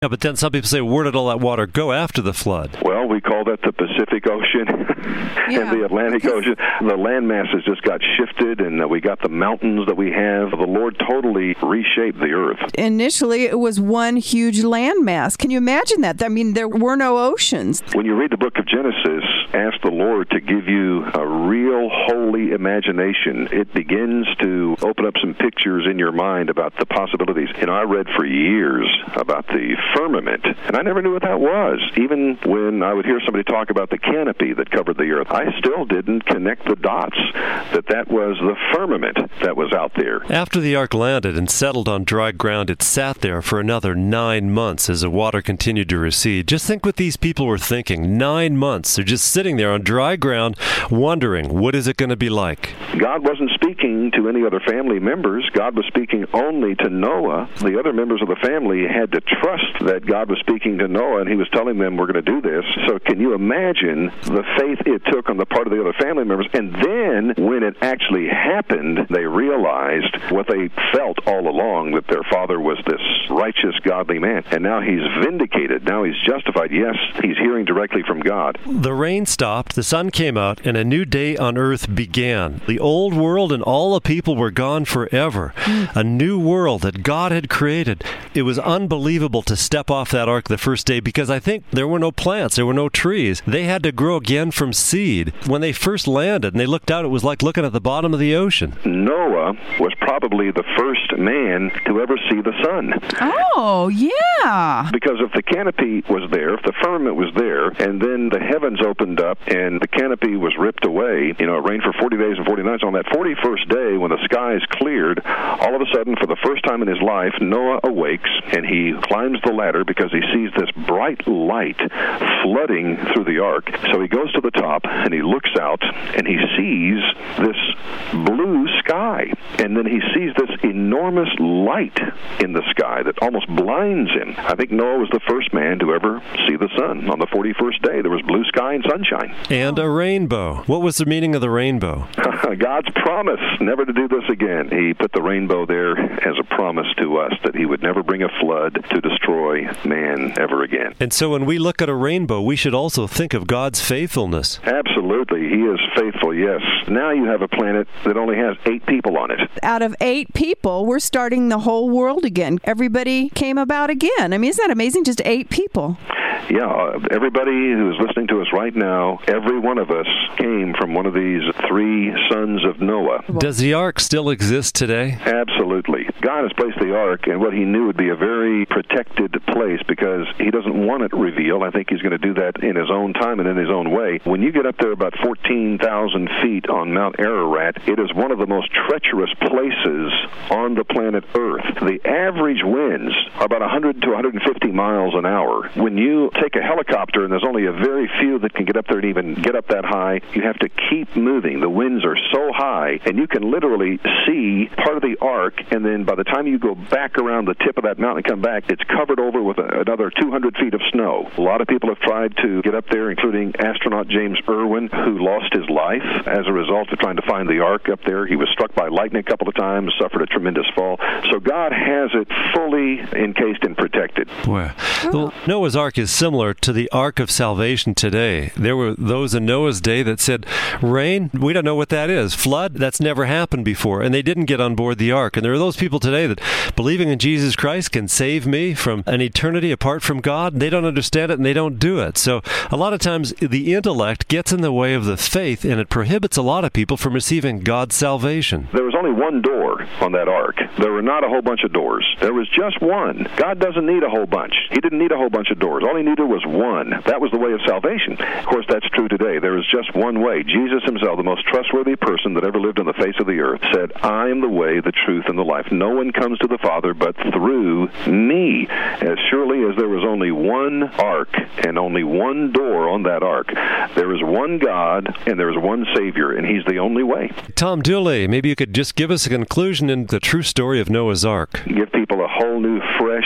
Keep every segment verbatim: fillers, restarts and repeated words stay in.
Yeah, but then some people say, where did all that water go after the flood? Well, we call that the Pacific Ocean yeah. and the Atlantic Ocean. The land masses just got shifted, and uh, we got the mountains that we have. The Lord totally reshaped the earth. Initially, it was one huge landmass. Can you imagine that? I mean, there were no oceans. When you read the book of Genesis, ask the Lord to give you a real holy imagination. It begins to open up some pictures in your mind about the possibilities. You know, I read for years about the firmament, and I never knew what that was. Even when I would hear somebody talk about the canopy that covered the earth, I still didn't connect the dots that that was the firmament that was out there. After the ark landed and settled on dry ground, it sat there for another nine months as the water continued to recede. Just think what these people were thinking. Nine months. They're just sitting there on dry ground wondering, what is it going to be like? God wasn't speaking to any other family members. God was speaking only to Noah. The other members of the family had to trust that God was speaking to Noah, and he was telling them, we're going to do this. So can you imagine the faith it took on the part of the other family members? And then when it actually happened, they realized what they felt all along, that their father was this righteous, godly man. And now he's vindicated. Now he's justified. Yes, he's hearing directly from God. The rain stopped, the sun came out, and a new day on earth began. The old world and all the people were gone forever. A new world that God had created. It was unbelievable to step off that ark the first day because I think there were no plants, there were no trees. They had to grow again from seed. When they first landed and they looked out, it was like looking at the bottom of the ocean. Noah was probably the first man to ever see the sun. Oh, yeah. Because if the canopy was there, if the firmament was there, and then the heavens opened up and the canopy was ripped away, you know, it rained for forty days and forty nights. On that forty-first day, when the skies cleared, all of a sudden, for the first time in his life, Noah awakes and he climbs the ladder because he sees this bright light flooding through the ark. So he goes to the top and he looks out and he sees this blue sky. And then he sees this enormous light in the sky that almost blinds him. I think Noah was the first man to ever see the sun. On the forty-first day, there was blue sky and sunshine. And a rainbow. What was the meaning of the rainbow? God's promise never to do this again. He put the rainbow there as a promise to us that he would never bring a flood to destroy man ever again. And so when we look at a rainbow, we should also think of God's faithfulness. Absolutely. He is faithful, yes. Now you have a planet that only has eight people on it. Out of eight people, we're starting the whole world again. Everybody came about again. I mean, isn't that amazing? Just eight people. Yeah, everybody who is listening to us right now, every one of us came from one of these three sons of Noah. Does the ark still exist today? Absolutely. God has placed the ark in what he knew would be a very protected place because he doesn't want it revealed. I think he's going to do that in his own time and in his own way. When you get up there about fourteen thousand feet on Mount Ararat, it is one of the most treacherous places on the planet Earth. The average winds are about one hundred to one hundred fifty miles an hour. When you take a helicopter, and there's only a very few that can get up there and even get up that high, you have to keep moving. The winds are so high, and you can literally see part of the ark, and then by the time you go back around the tip of that mountain and come back, it's covered over with another two hundred feet of snow. A lot of people have tried to get up there, including astronaut James Irwin, who lost his life as a result of trying to find the ark up there. He was struck by lightning a couple of times, suffered a tremendous fall. So God has it fully encased and protected. Boy, well, Noah's Ark is similar to the Ark of Salvation today. There were those in Noah's day that said, rain, we don't know what that is. Flood, that's never happened before. And they didn't get on board the ark. And there are those people today that believing in Jesus Christ can save me from an eternity apart from God. They don't understand it and they don't do it. So a lot of times the intellect gets in the way of the faith and it prohibits a lot of people from receiving God's salvation. There was only one door on that ark. There were not a whole bunch of doors. There was just one. God doesn't need a whole bunch. He didn't need a whole bunch of doors. All he needed was one. That was the way of salvation. Of course, that's true today. There is just one way. Jesus himself, the most trustworthy person that ever lived on the face of the earth, said, I am the way, the truth, and the life. No one comes to the Father but through me. As surely as there was only one ark and only one door on that ark, there is one God and there is one Savior, and he's the only way. Tom Dooley, maybe you could just give us a conclusion in the true story of Noah's Ark. Give people a whole new, fresh look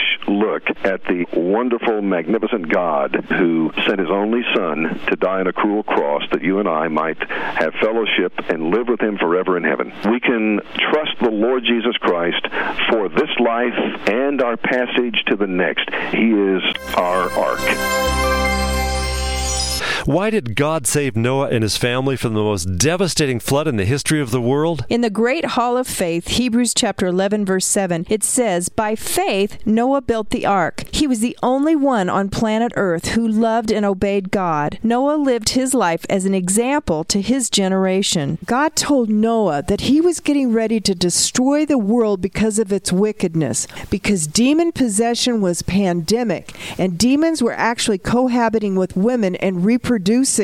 look at the wonderful, magnificent God who sent his only Son to die on a cruel cross that you and I might have fellowship and live with him forever in heaven. We can trust the Lord Jesus Christ for this life and our passage to the next. He is our ark. Why did God save Noah and his family from the most devastating flood in the history of the world? In the Great Hall of Faith, Hebrews chapter eleven, verse seven, it says, "By faith Noah built the ark. He was the only one on planet Earth who loved and obeyed God. Noah lived his life as an example to his generation." God told Noah that he was getting ready to destroy the world because of its wickedness, because demon possession was pandemic, and demons were actually cohabiting with women and reproducing.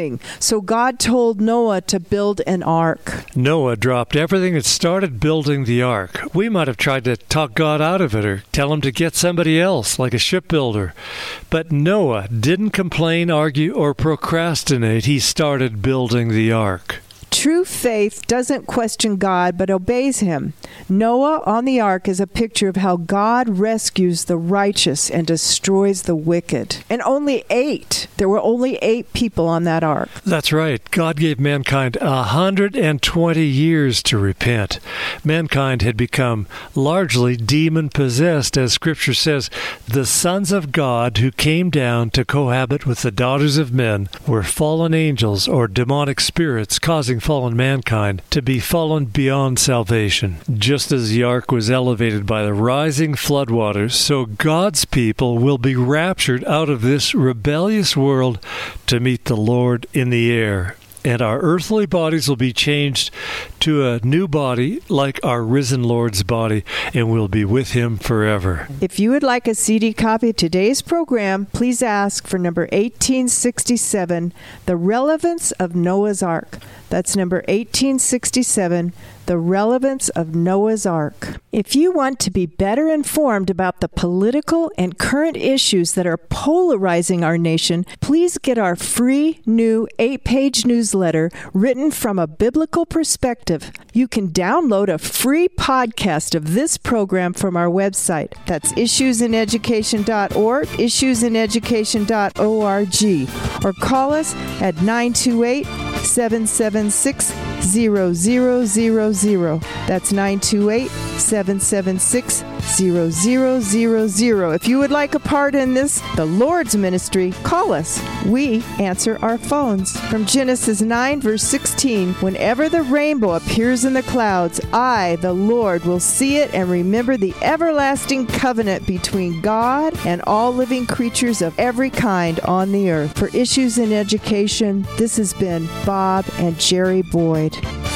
So God told Noah to build an ark. Noah dropped everything and started building the ark. We might have tried to talk God out of it or tell him to get somebody else, like a shipbuilder. But Noah didn't complain, argue, or procrastinate. He started building the ark. True faith doesn't question God, but obeys him. Noah on the ark is a picture of how God rescues the righteous and destroys the wicked. And only eight. There were only eight people on that ark. That's right. God gave mankind one hundred twenty years to repent. Mankind had become largely demon-possessed, as Scripture says. The sons of God who came down to cohabit with the daughters of men were fallen angels or demonic spirits, causing fallen mankind to be fallen beyond salvation. Just as the ark was elevated by the rising floodwaters, so God's people will be raptured out of this rebellious world to meet the Lord in the air. And our earthly bodies will be changed to a new body like our risen Lord's body, and we'll be with him forever. If you would like a C D copy of today's program, please ask for number eighteen sixty-seven, The Relevance of Noah's Ark. That's number eighteen sixty-seven, The Relevance of Noah's Ark. If you want to be better informed about the political and current issues that are polarizing our nation, please get our free new eight-page newsletter written from a biblical perspective. You can download a free podcast of this program from our website. That's issues in education dot org, issues in education dot org, or call us at nine two eight, seven seven six, zero zero zero zero. That's nine two eight, seven seven six, zero zero zero zero. If you would like a part in this, the Lord's ministry, call us. We answer our phones. From Genesis nine, verse sixteen, whenever the rainbow appears in the clouds, I, the Lord, will see it and remember the everlasting covenant between God and all living creatures of every kind on the earth. For Issues in Education, this has been Bob and Jerry Boyd.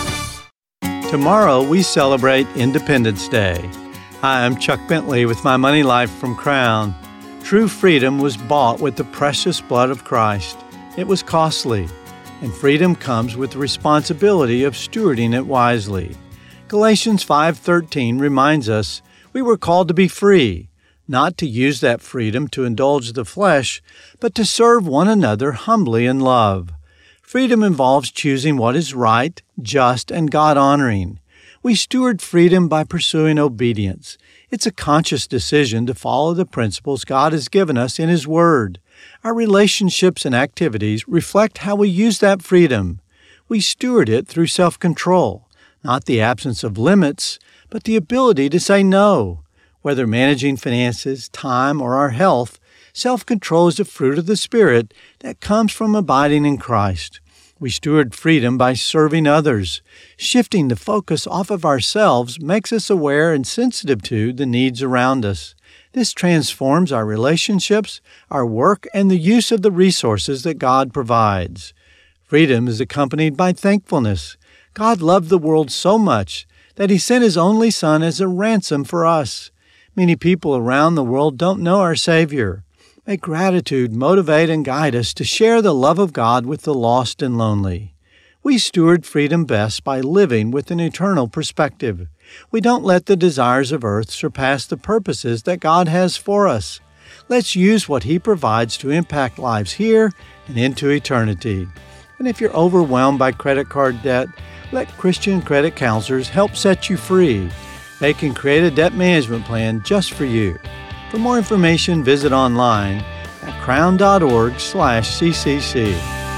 Tomorrow we celebrate Independence Day. Hi, I'm Chuck Bentley with my Money Life from Crown. True freedom was bought with the precious blood of Christ. It was costly, and freedom comes with the responsibility of stewarding it wisely. Galatians five thirteen reminds us we were called to be free, not to use that freedom to indulge the flesh, but to serve one another humbly in love. Freedom involves choosing what is right, just, and God-honoring. We steward freedom by pursuing obedience. It's a conscious decision to follow the principles God has given us in His Word. Our relationships and activities reflect how we use that freedom. We steward it through self-control, not the absence of limits, but the ability to say no. Whether managing finances, time, or our health, self-control is a fruit of the Spirit that comes from abiding in Christ. We steward freedom by serving others. Shifting the focus off of ourselves makes us aware and sensitive to the needs around us. This transforms our relationships, our work, and the use of the resources that God provides. Freedom is accompanied by thankfulness. God loved the world so much that He sent His only Son as a ransom for us. Many people around the world don't know our Savior. May gratitude motivate and guide us to share the love of God with the lost and lonely. We steward freedom best by living with an eternal perspective. We don't let the desires of earth surpass the purposes that God has for us. Let's use what He provides to impact lives here and into eternity. And if you're overwhelmed by credit card debt, let Christian credit counselors help set you free. They can create a debt management plan just for you. For more information, visit online at crown.org slash ccc.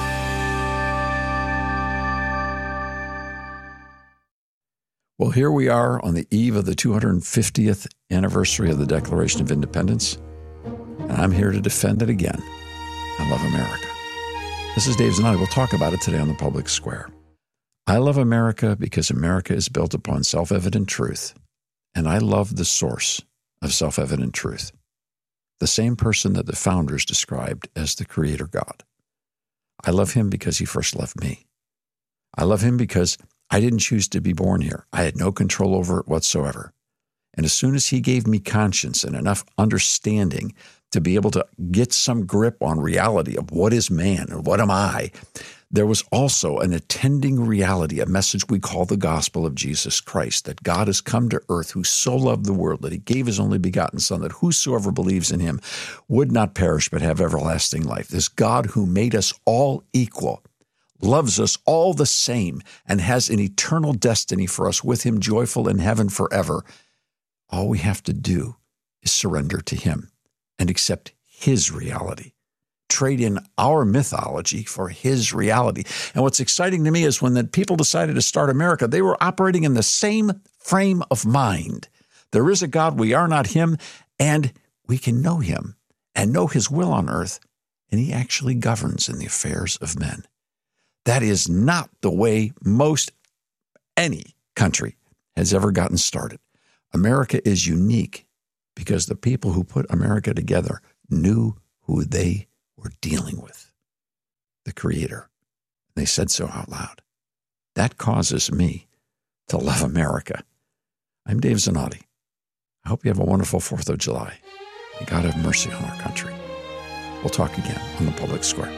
Well, here we are on the eve of the two hundred fiftieth anniversary of the Declaration of Independence, and I'm here to defend it again. I love America. This is Dave Zanotti. We'll talk about it today on the Public Square. I love America because America is built upon self-evident truth, and I love the source of self-evident truth, the same person that the founders described as the Creator God. I love him because he first loved me. I love him because I didn't choose to be born here. I had no control over it whatsoever. And as soon as he gave me conscience and enough understanding to be able to get some grip on reality of what is man and what am I, there was also an attending reality, a message we call the gospel of Jesus Christ, that God has come to earth who so loved the world that he gave his only begotten Son, that whosoever believes in him would not perish but have everlasting life. This God who made us all equal, loves us all the same, and has an eternal destiny for us with him, joyful in heaven forever. All we have to do is surrender to him and accept his reality. Trade in our mythology for his reality. And what's exciting to me is when the people decided to start America, they were operating in the same frame of mind. There is a God, we are not him, and we can know him and know his will on earth, and he actually governs in the affairs of men. That is not the way most any country has ever gotten started. America is unique because the people who put America together knew who they were dealing with, the Creator. They said so out loud. That causes me to love America. I'm Dave Zanotti. I hope you have a wonderful fourth of July. May God have mercy on our country. We'll talk again on the Public Square.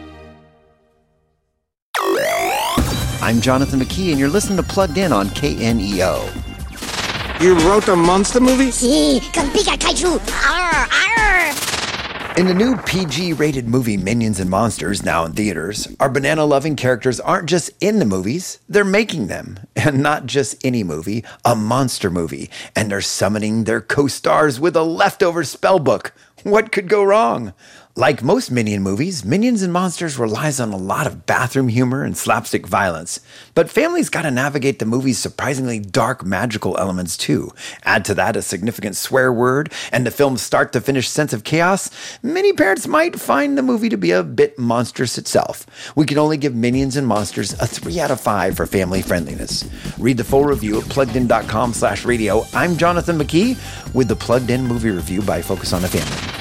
I'm Jonathan McKee, and you're listening to Plugged In on K N E O. You wrote a monster movie? Sí, con Pika Kaiju. Arr, arr. In the new P G-rated movie Minions and Monsters, now in theaters, our banana-loving characters aren't just in the movies, they're making them. And not just any movie, a monster movie. And they're summoning their co-stars with a leftover spellbook. What could go wrong? Like most Minion movies, Minions and Monsters relies on a lot of bathroom humor and slapstick violence. But families gotta navigate the movie's surprisingly dark magical elements too. Add to that a significant swear word and the film's start-to-finish sense of chaos, many parents might find the movie to be a bit monstrous itself. We can only give Minions and Monsters a three out of five for family friendliness. Read the full review at pluggedin.com slash radio. I'm Jonathan McKee with the Plugged In Movie Review by Focus on the Family.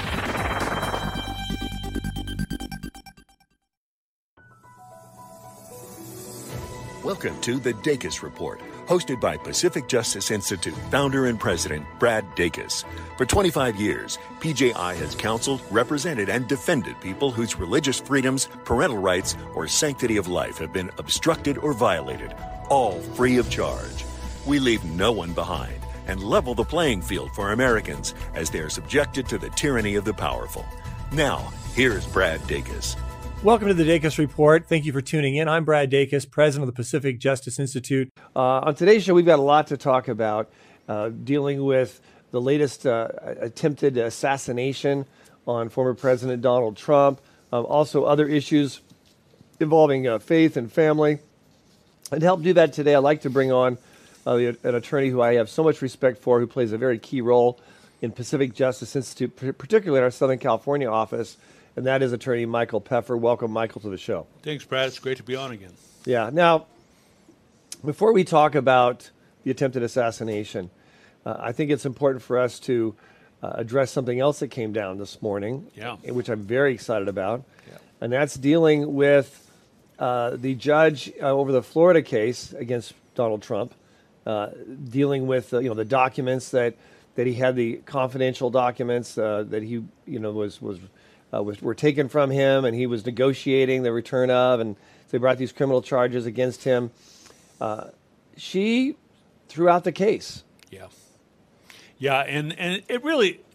Welcome to the Dacus Report, hosted by Pacific Justice Institute founder and president Brad Dacus. For twenty-five years, P J I has counseled, represented, and defended people whose religious freedoms, parental rights, or sanctity of life have been obstructed or violated, all free of charge. We leave no one behind and level the playing field for Americans as they are subjected to the tyranny of the powerful. Now, here's Brad Dacus. Welcome to the Dacus Report. Thank you for tuning in. I'm Brad Dacus, president of the Pacific Justice Institute. Uh, on today's show, we've got a lot to talk about, uh, dealing with the latest uh, attempted assassination on former President Donald Trump, um, also other issues involving uh, faith and family. And to help do that today, I'd like to bring on uh, the, an attorney who I have so much respect for, who plays a very key role in Pacific Justice Institute, particularly in our Southern California office, and that is attorney Michael Peffer. Welcome, Michael, to the show. Thanks, Brad. It's great to be on again. Yeah. Now, before we talk about the attempted assassination, uh, I think it's important for us to uh, address something else that came down this morning, yeah. which I'm very excited about, yeah. and that's dealing with uh, the judge uh, over the Florida case against Donald Trump, uh, dealing with uh, you know the documents that, that he had, the confidential documents uh, that he you know was was. Uh, was, were taken from him, and he was negotiating the return of, and they brought these criminal charges against him. Uh, she threw out the case. Yeah. Yeah, and, and it really,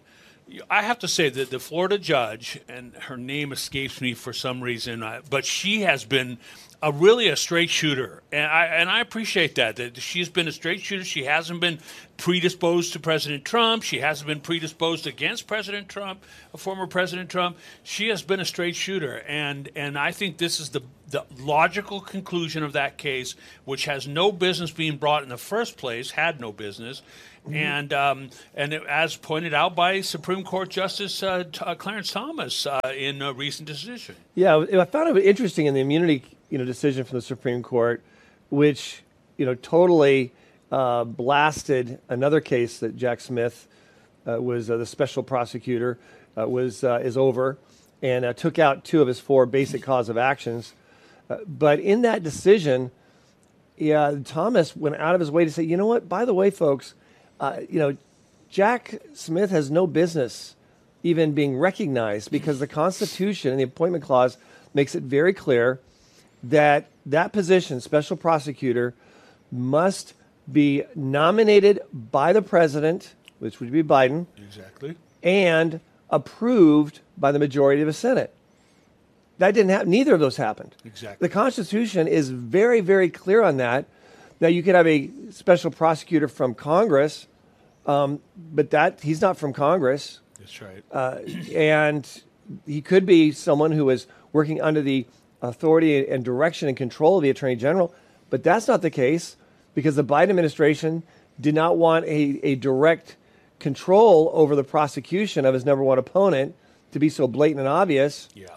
I have to say that the Florida judge, and her name escapes me for some reason, uh, but she has been a really a straight shooter, and I and I appreciate that. That she's been a straight shooter. She hasn't been predisposed to President Trump. She hasn't been predisposed against President Trump, a former President Trump. She has been a straight shooter, and and I think this is the the logical conclusion of that case, which has no business being brought in the first place, had no business. Mm-hmm. And um, and it, as pointed out by Supreme Court Justice uh, T- uh, Clarence Thomas uh, in a recent decision. Yeah, I found it interesting in the immunity, you know, decision from the Supreme Court, which you know totally uh, blasted another case that Jack Smith uh, was uh, the special prosecutor uh, was uh, is over, and uh, took out two of his four basic cause of actions. Uh, but in that decision, yeah, Thomas went out of his way to say, you know what? By the way, folks. Uh, you know, Jack Smith has no business even being recognized because the Constitution and the Appointment Clause makes it very clear that that position, special prosecutor, must be nominated by the president, which would be Biden, exactly, and approved by the majority of the Senate. That didn't happen. Neither of those happened. Exactly. The Constitution is very, very clear on that. Now, you could have a special prosecutor from Congress, um, but that he's not from Congress. That's right. Uh, and he could be someone who is working under the authority and direction and control of the Attorney General, but that's not the case because the Biden administration did not want a, a direct control over the prosecution of his number one opponent to be so blatant and obvious. Yeah.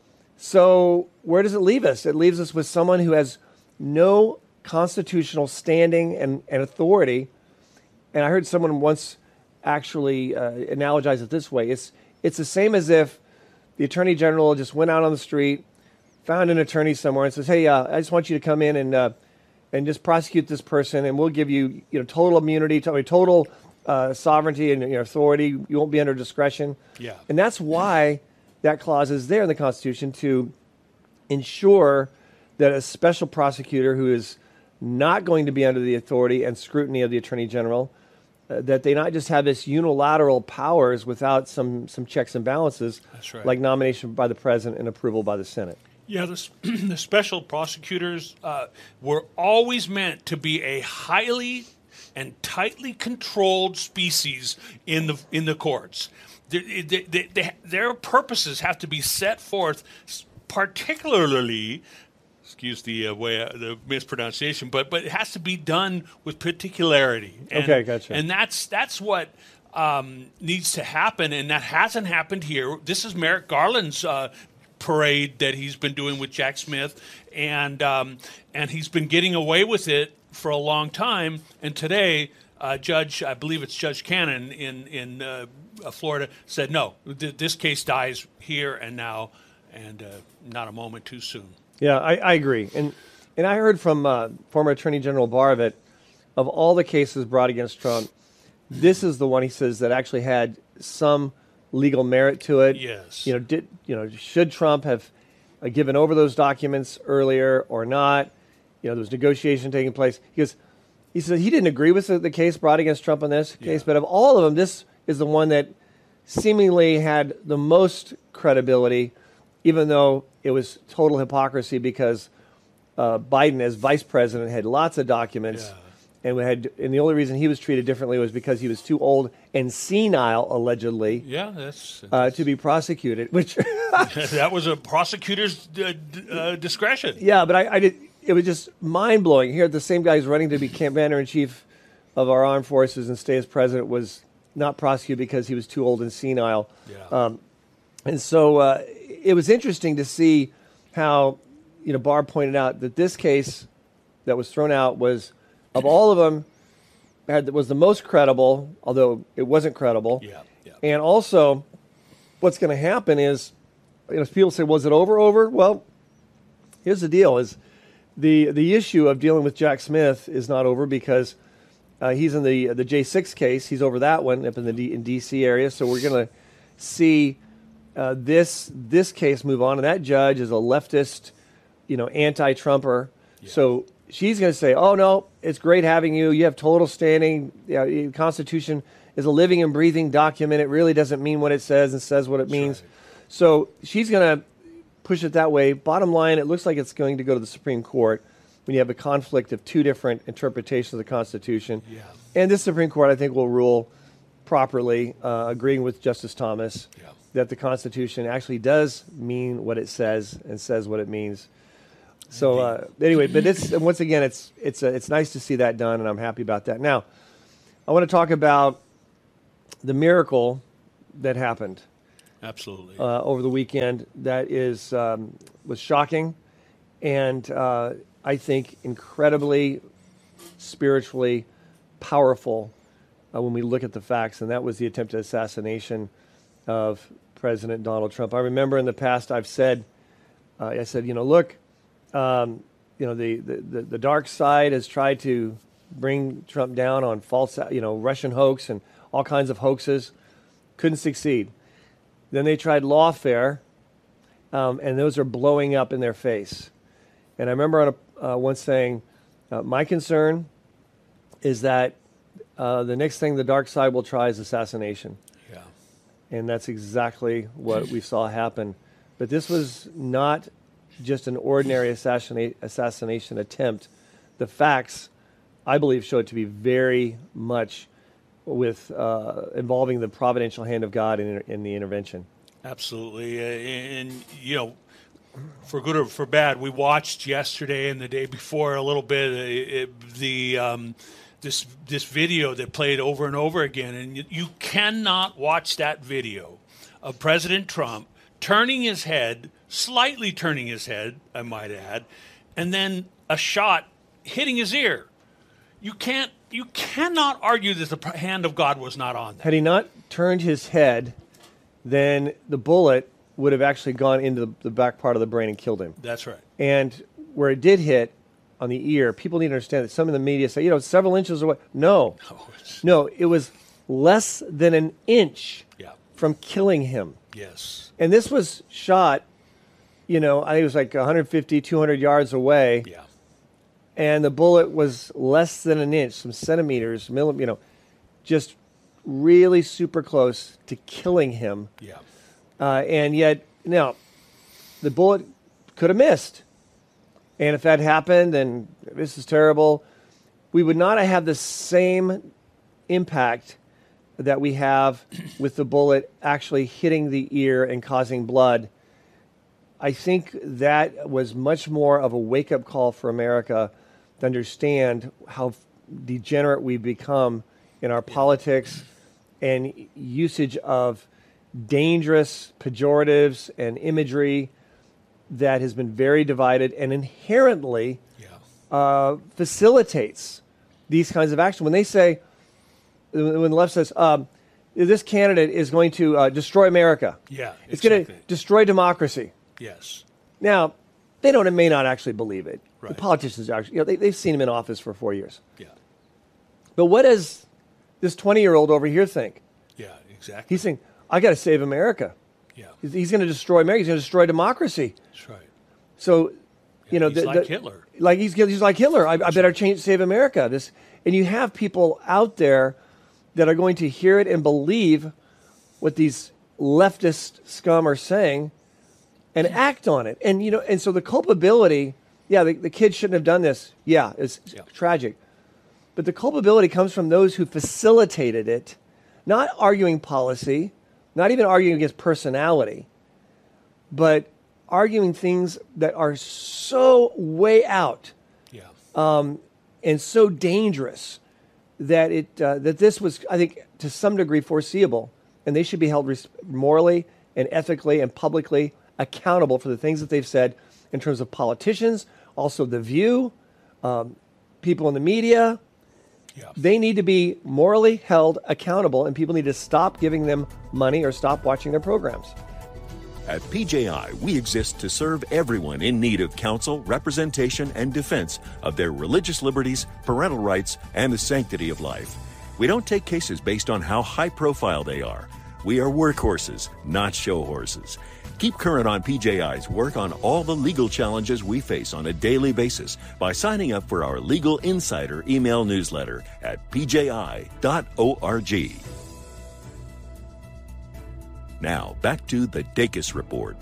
So where does it leave us? It leaves us with someone who has no constitutional standing and, and authority. And I heard someone once actually uh, analogize it this way. It's it's the same as if the Attorney General just went out on the street, found an attorney somewhere and says, hey, uh, I just want you to come in and uh, and just prosecute this person and we'll give you, you know, total immunity, total uh, sovereignty and you know, authority. You won't be under discretion. Yeah. And that's why that clause is there in the Constitution to ensure that a special prosecutor who is not going to be under the authority and scrutiny of the Attorney General, uh, that they not just have this unilateral powers without some, some checks and balances, That's right. like nomination by the President and approval by the Senate. Yeah, the, the special prosecutors uh, were always meant to be a highly and tightly controlled species in the in the courts. They, they, they, they, their purposes have to be set forth particularly. Excuse the uh, way uh, the mispronunciation, but but it has to be done with particularity. And, okay, gotcha. And that's that's what um, needs to happen, and that hasn't happened here. This is Merrick Garland's uh, parade that he's been doing with Jack Smith, and um, and he's been getting away with it for a long time. And today, uh, Judge, I believe it's Judge Cannon in in uh, Florida, said no, th- this case dies here and now, and uh, not a moment too soon. Yeah, I, I agree. And and I heard from uh, former Attorney General Barr that of all the cases brought against Trump, this is the one he says that actually had some legal merit to it. Yes. You know, did you know should Trump have uh, given over those documents earlier or not? You know, there was negotiation taking place. He goes, he said he didn't agree with the, the case brought against Trump on this case, yeah. But of all of them, this is the one that seemingly had the most credibility, even though it was total hypocrisy because uh, Biden, as vice president, had lots of documents, yeah. and we had, and the only reason he was treated differently was because he was too old and senile, allegedly, yeah, that's, uh, that's... to be prosecuted. Which that was a prosecutor's uh, uh, discretion. Yeah, but I, I did. It was just mind blowing. Here, the same guy who's running to be commander in chief of our armed forces and stay as president was not prosecuted because he was too old and senile. Yeah. Um, and so. Uh, It was interesting to see how, you know, Barr pointed out that this case that was thrown out was, of all of them, had, was the most credible, although it wasn't credible. Yeah, yeah. And also, what's going to happen is, you know, people say, was it over, over? Well, here's the deal, is the the issue of dealing with Jack Smith is not over because uh, he's in the the J six case. He's over that one up in the D, in D C area. So we're going to see uh, this this case move on. And that judge is a leftist, you know, anti-Trumper. Yeah. So she's going to say, oh, no, it's great having you. You have total standing. You know, the Constitution is a living and breathing document. It really doesn't mean what it says and says what it means. Right. So she's going to push it that way. Bottom line, it looks like it's going to go to the Supreme Court when you have a conflict of two different interpretations of the Constitution. Yeah. And this Supreme Court, I think, will rule properly, uh, agreeing with Justice Thomas, yeah. that the Constitution actually does mean what it says and says what it means. So uh, anyway, but it's once again, it's it's uh, it's nice to see that done, and I'm happy about that. Now, I want to talk about the miracle that happened. Absolutely. Uh, over the weekend, that is um, was shocking, and uh, I think incredibly spiritually powerful uh, when we look at the facts, and that was the attempted assassination of President Donald Trump. I remember in the past I've said, uh, I said, you know, look. Um, you know, the, the, the dark side has tried to bring Trump down on false, you know, Russian hoax and all kinds of hoaxes. Couldn't succeed. Then they tried lawfare, um, and those are blowing up in their face. And I remember on a, uh, once saying, uh, my concern is that uh, the next thing the dark side will try is assassination. Yeah. And that's exactly what we saw happen. But this was not just an ordinary assassinate, assassination attempt. The facts, I believe, show it to be very much with uh, involving the providential hand of God in, in the intervention. Absolutely. Uh, and, you know, for good or for bad, we watched yesterday and the day before a little bit uh, it, the um, this this video that played over and over again. And you, you cannot watch that video of President Trump turning his head, slightly turning his head, I might add, and then a shot hitting his ear. You can't, you cannot argue that the hand of God was not on that. Had he not turned his head, then the bullet would have actually gone into the, the back part of the brain and killed him. That's right. And where it did hit on the ear, people need to understand that some in the media say, you know, several inches away. No, no, no it was less than an inch yeah. from killing him. Yes. And this was shot, you know, I think it was like one fifty, two hundred yards away. Yeah. And the bullet was less than an inch, some centimeters, milli, you know, just really super close to killing him. Yeah. Uh, and yet, now, the bullet could have missed. And if that happened, and this is terrible, we would not have the same impact that we have with the bullet actually hitting the ear and causing blood. I think that was much more of a wake-up call for America to understand how degenerate we've become in our politics and usage of dangerous pejoratives and imagery that has been very divided and inherently yeah. uh, facilitates these kinds of action. When they say, when the left says, um, this candidate is going to uh, destroy America. Yeah, It's exactly. going to destroy democracy. Yes. Now, they don't, may not actually believe it. Right. The politicians actually, you know, they, they've seen him in office for four years. Yeah. But what does this twenty-year-old over here think? Yeah, exactly. He's saying, I got to save America. Yeah. He's, he's going to destroy America. He's going to destroy democracy. That's right. So, yeah, you know, he's the, like the, Hitler. Like he's he's like Hitler. I, I better change, save America. This, and you have people out there that are going to hear it and believe what these leftist scum are saying and act on it. And, you know, and so the culpability, yeah, the, the kid shouldn't have done this. Yeah, it's yeah. tragic. But the culpability comes from those who facilitated it, not arguing policy, not even arguing against personality, but arguing things that are so way out yeah. um, and so dangerous that it uh, that this was, I think, to some degree foreseeable, and they should be held res- morally and ethically and publicly accountable for the things that they've said in terms of politicians, also The View, um, people in the media. Yeah. They need to be morally held accountable, and people need to stop giving them money or stop watching their programs. At P J I, we exist to serve everyone in need of counsel, representation, and defense of their religious liberties, parental rights, and the sanctity of life. We don't take cases based on how high profile they are. We are workhorses, not show horses. Keep current on P J I's work on all the legal challenges we face on a daily basis by signing up for our Legal Insider email newsletter at p j i dot org. Now, back to the Dacus Report.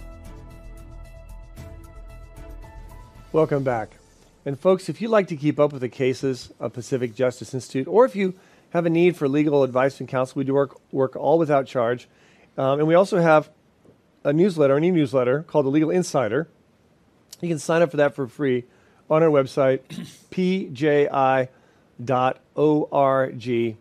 Welcome back. And folks, if you'd like to keep up with the cases of Pacific Justice Institute, or if you have a need for legal advice and counsel, we do work, work all without charge. Um, and we also have a newsletter, an e-newsletter called The Legal Insider. You can sign up for that for free on our website, p j i dot org,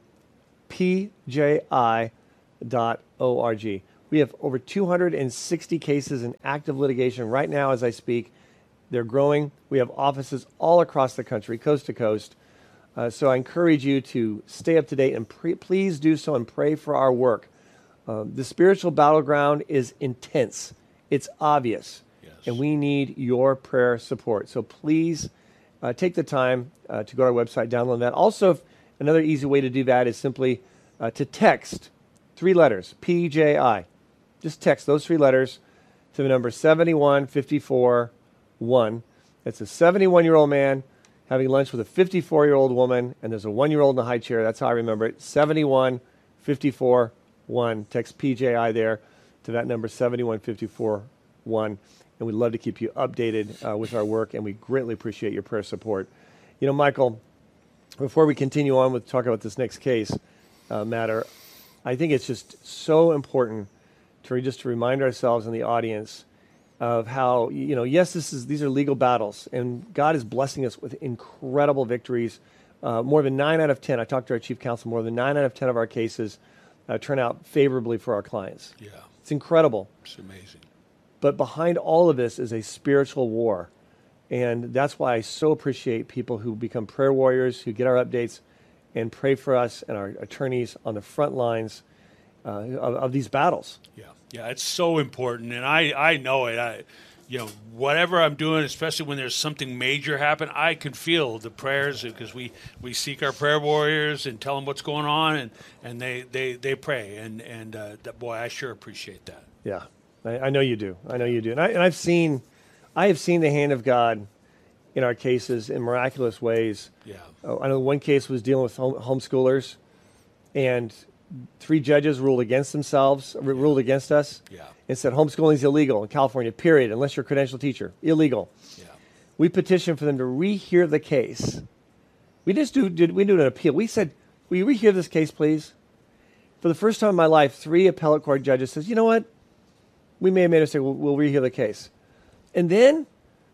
p j i dot org. We have over two hundred sixty cases in active litigation right now as I speak. They're growing. We have offices all across the country, coast to coast. Uh, so I encourage you to stay up to date and pre- please do so and pray for our work. Uh, the spiritual battleground is intense. It's obvious. Yes. And we need your prayer support. So please uh, take the time uh, to go to our website, download that. Also, if, another easy way to do that is simply uh, to text three letters, P J I. Just text those three letters to the number seven one five four one. It's a seventy-one-year-old man having lunch with a fifty-four-year-old woman, and there's a one-year-old in the high chair. That's how I remember it. seventy-one fifty-four one. Text P J I there to that number, seventy-one fifty-four one. And we'd love to keep you updated uh, with our work, and we greatly appreciate your prayer support. You know, Michael, before we continue on with talking about this next case uh, matter, I think it's just so important to re- just to remind ourselves and the audience of how, you know, yes, this is these are legal battles, and God is blessing us with incredible victories. Uh, more than nine out of ten, I talked to our chief counsel, more than nine out of ten of our cases uh, turn out favorably for our clients. Yeah. It's incredible. It's amazing. But behind all of this is a spiritual war. And that's why I so appreciate people who become prayer warriors, who get our updates and pray for us and our attorneys on the front lines uh, of, of these battles. Yeah. Yeah, it's so important, and I, I know it. I, you know, whatever I'm doing, especially when there's something major happen, I can feel the prayers because we, we seek our prayer warriors and tell them what's going on, and, and they, they, they pray. And and uh, that, boy, I sure appreciate that. Yeah, I, I know you do. I know you do. And, I, and I've seen, I have seen the hand of God in our cases in miraculous ways. Yeah. Oh, I know one case was dealing with home, homeschoolers, and three judges ruled against themselves, yeah. ruled against us, yeah. and said homeschooling is illegal in California, period, unless you're a credentialed teacher. Illegal. Yeah. We petitioned for them to rehear the case. We just do, did, we did an appeal. We said, will you rehear this case, please? For the first time in my life, three appellate court judges says, you know what? We may have made a mistake. We'll, we'll rehear the case. And then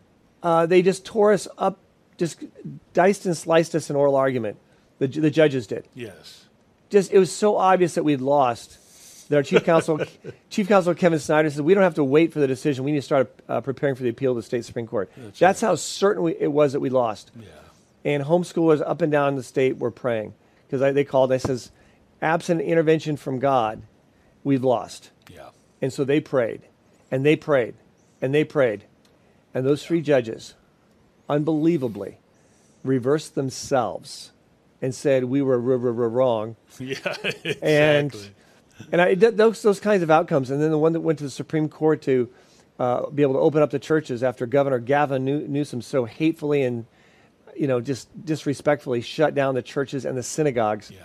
uh, they just tore us up, just diced and sliced us in oral argument. The, the judges did. Yes. Just, it was so obvious that we'd lost that our chief counsel, Chief Counsel Kevin Snyder said, we don't have to wait for the decision. We need to start uh, preparing for the appeal to the state Supreme Court. That's, That's right. How certain we, it was that we lost. Yeah. And homeschoolers up and down the state were praying because they called. They says, absent intervention from God, we've lost. Yeah. And so they prayed, and they prayed, and they prayed, and those three judges, unbelievably, reversed themselves and said we were r- r- r- wrong. Yeah, exactly. And and I, those those kinds of outcomes. And then the one that went to the Supreme Court to uh, be able to open up the churches after Governor Gavin New- Newsom so hatefully and you know just disrespectfully shut down the churches and the synagogues. Yeah.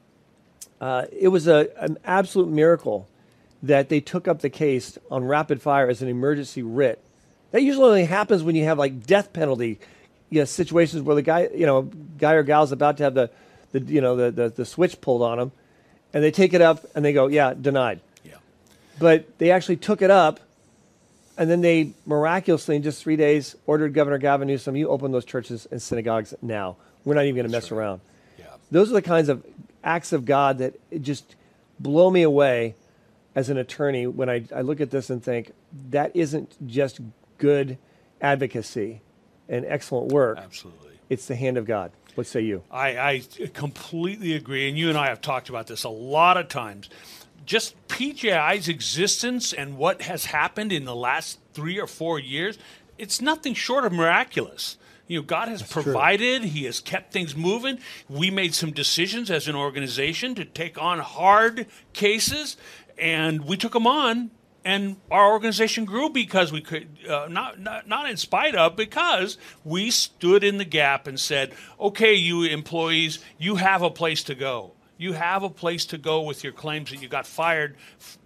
Uh, it was a an absolute miracle that they took up the case on rapid fire as an emergency writ. That usually only happens when you have like death penalty. You know, situations where the guy, you know, guy or gal's about to have the, the you know, the, the, the switch pulled on them, and they take it up and they go, yeah, denied. Yeah. But they actually took it up, and then they miraculously, in just three days, ordered Governor Gavin Newsom, you open those churches and synagogues now. We're not even going to mess right. around. Yeah. Those are the kinds of acts of God that just blow me away as an attorney when I, I look at this and think, that isn't just good advocacy and excellent work. Absolutely. It's the hand of God. What say you? I, I completely agree, and you and I have talked about this a lot of times. Just P J I's existence and what has happened in the last three or four years, it's nothing short of miraculous. You know, God has That's provided. True. He has kept things moving. We made some decisions as an organization to take on hard cases, and we took them on. And our organization grew because we could, uh, not, not not in spite of, because we stood in the gap and said, okay, you employees, you have a place to go. You have a place to go with your claims that you got fired f-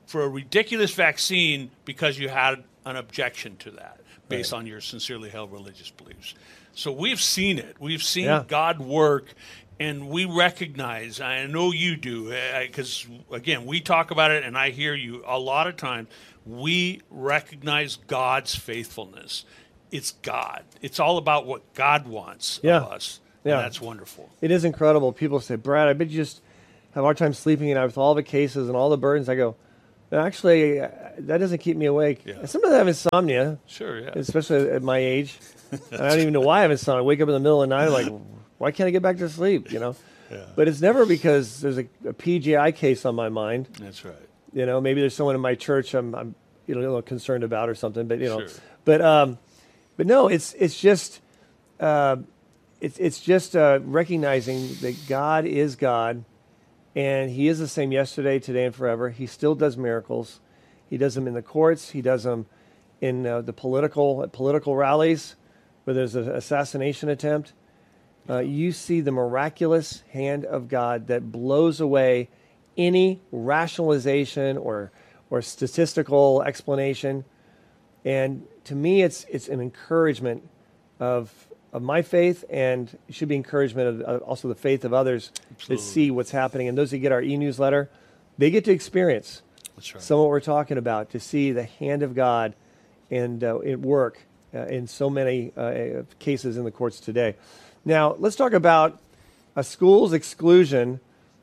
for a ridiculous vaccine because you had an objection to that based right. on your sincerely held religious beliefs. So we've seen it. We've seen yeah. God work, and we recognize, I know you do, because, again, we talk about it, and I hear you a lot of times, we recognize God's faithfulness. It's God. It's all about what God wants yeah. of us. Yeah. And that's wonderful. It is incredible. People say, Brad, I bet you just have a hard time sleeping at night with all the cases and all the burdens. I go, actually, uh, that doesn't keep me awake. Yeah. Sometimes I have insomnia. Sure, yeah. Especially at my age. And I don't even know why I have insomnia. I wake up in the middle of the night, I'm like, why can't I get back to sleep, you know? Yeah. But it's never because there's a, a P J I case on my mind. That's right. You know, maybe there's someone in my church I'm, I'm you know, a little concerned about or something. But, you know, sure. but um, but no, it's it's just uh, it's it's just uh, recognizing that God is God, and He is the same yesterday, today, and forever. He still does miracles. He does them in the courts. He does them in uh, the political political rallies where there's an assassination attempt. Uh, you see the miraculous hand of God that blows away any rationalization or or statistical explanation. And to me, it's it's an encouragement of of my faith, and it should be encouragement of uh, also the faith of others Absolutely. That see what's happening. And those that get our e-newsletter, they get to experience That's right. some of what we're talking about, to see the hand of God and uh, at work uh, in so many uh, cases in the courts today. Now, let's talk about a school's exclusion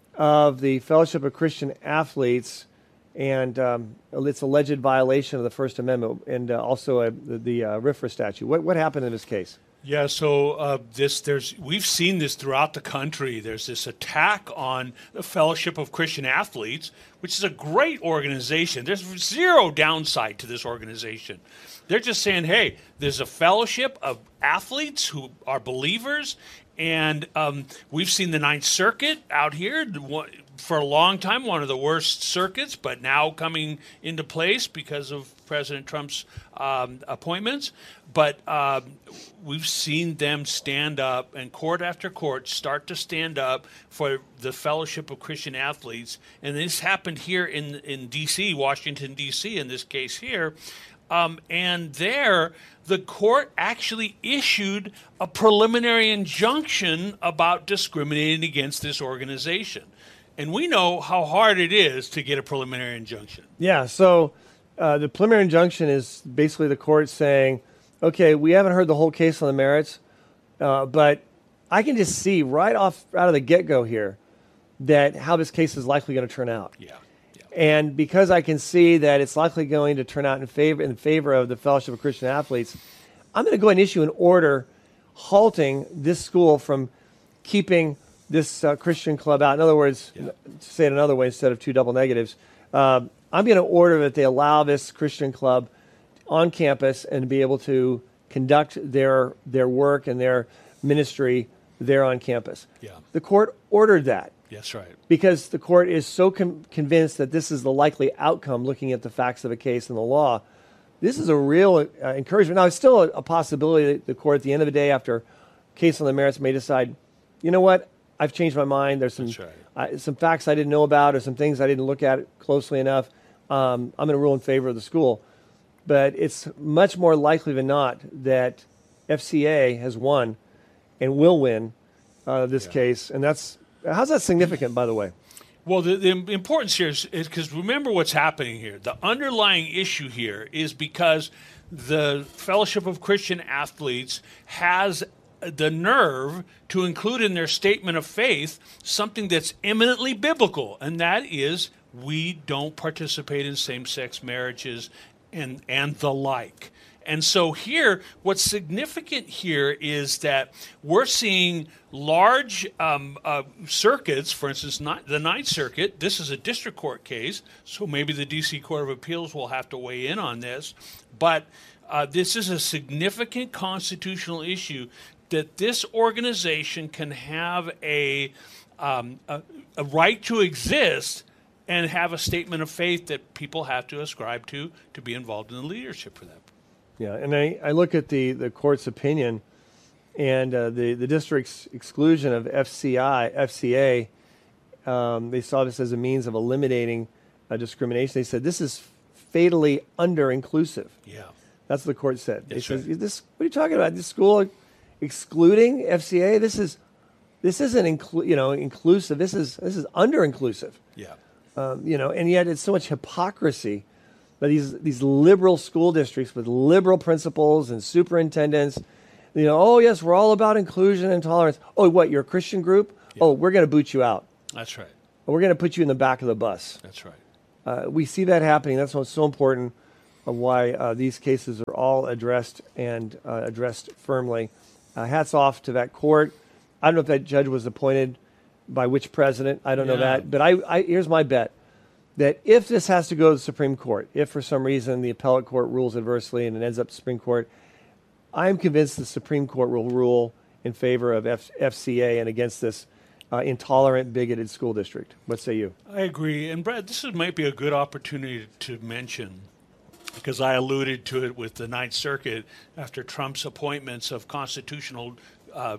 of the Fellowship of Christian Athletes and um, its alleged violation of the First Amendment and uh, also uh, the, the uh, R F R A statute. What, what happened in this case? Yeah, so uh, this there's we've seen this throughout the country. There's this attack on the Fellowship of Christian Athletes, which is a great organization. There's zero downside to this organization. They're just saying, hey, there's a fellowship of athletes who are believers, and um, we've seen the Ninth Circuit out here for a long time, one of the worst circuits, but now coming into place because of President Trump's um, appointments. But uh, we've seen them stand up, and court after court start to stand up for the Fellowship of Christian Athletes. And this happened here in, in D C, Washington, D C, in this case here. Um, and there, the court actually issued a preliminary injunction about discriminating against this organization. And we know how hard it is to get a preliminary injunction. Yeah, so uh, the preliminary injunction is basically the court saying, okay, we haven't heard the whole case on the merits, uh, but I can just see right off out of the get-go here that how this case is likely going to turn out. Yeah. And because I can see that it's likely going to turn out in favor in favor of the Fellowship of Christian Athletes, I'm going to go ahead and issue an order halting this school from keeping this uh, Christian club out. In other words, yeah. to say it another way instead of two double negatives, uh, I'm going to order that they allow this Christian club on campus and be able to conduct their their work and their ministry there on campus. Yeah. The court ordered that. That's right. Because the court is so com- convinced that this is the likely outcome, looking at the facts of a case and the law. This is a real uh, encouragement. Now, it's still a, a possibility that the court, at the end of the day, after case on the merits, may decide, you know what, I've changed my mind. There's some right. uh, some facts I didn't know about or some things I didn't look at closely enough. Um, I'm going to rule in favor of the school. But it's much more likely than not that F C A has won and will win uh, this yeah. case. And that's how's that significant, by the way? Well, the, the importance here is because remember what's happening here. The underlying issue here is because the Fellowship of Christian Athletes has the nerve to include in their statement of faith something that's eminently biblical, and that is we don't participate in same-sex marriages and and the like. And so here, what's significant here is that we're seeing large um, uh, circuits, for instance, not the Ninth Circuit. This is a district court case, so maybe the D C Court of Appeals will have to weigh in on this. But uh, this is a significant constitutional issue that this organization can have a, um, a, a right to exist and have a statement of faith that people have to ascribe to to be involved in the leadership for them. Yeah, and I, I look at the, the court's opinion and uh, the, the district's exclusion of F C I, F C A. Um, they saw this as a means of eliminating uh, discrimination. They said this is fatally under-inclusive. Yeah. That's what the court said. They That's said, right. this, what are you talking about? This school excluding F C A? This is this isn't inclu- you know inclusive. This is this is under-inclusive. Yeah. Um, you know, and yet it's so much hypocrisy by these these liberal school districts with liberal principals and superintendents. You know, oh yes, we're all about inclusion and tolerance. Oh, what? You're a Christian group? Yeah. Oh, we're going to boot you out. That's right. Or we're going to put you in the back of the bus. That's right. Uh, we see that happening. That's what's so important of why uh, these cases are all addressed and uh, addressed firmly. Uh, hats off to that court. I don't know if that judge was appointed by which president. I don't Yeah. know that. But I, I, here's my bet, that if this has to go to the Supreme Court, if for some reason the appellate court rules adversely and it ends up Supreme Court, I am convinced the Supreme Court will rule in favor of F- FCA and against this uh, intolerant, bigoted school district. What say you? I agree. And Brad, this is, might be a good opportunity to mention, because I alluded to it with the Ninth Circuit after Trump's appointments of constitutional, uh,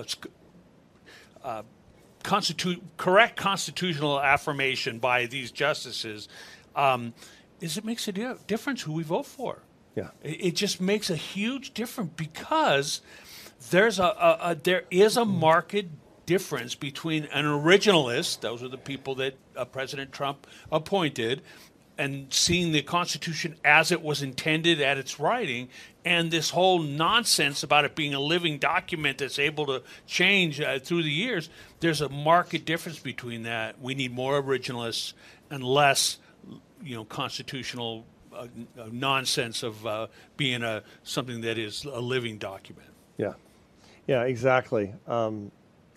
uh, constitu- correct constitutional affirmation by these justices, um, is it makes a di- difference who we vote for. Yeah, it, it just makes a huge difference because there's a, a, a there is a marked difference between an originalist, those are the people that uh, President Trump appointed, and seeing the Constitution as it was intended at its writing, and this whole nonsense about it being a living document that's able to change uh, through the years. There's a marked difference between that. We need more originalists and less, you know, constitutional uh, nonsense of uh, being a something that is a living document. Yeah, yeah, exactly. Um,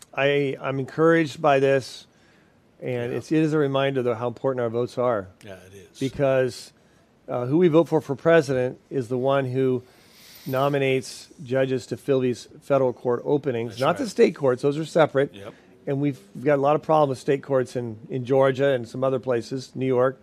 I I'm encouraged by this. And yeah. it's, it is a reminder of how important our votes are. Yeah, it is. Because uh, who we vote for for president is the one who nominates judges to fill these federal court openings, That's not right. the state courts. Those are separate. Yep. And we've, we've got a lot of problems with state courts in, in Georgia and some other places, New York.